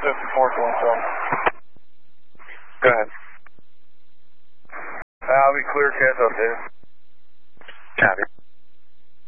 Go ahead. I'll be clear, Cat, up there. Copy.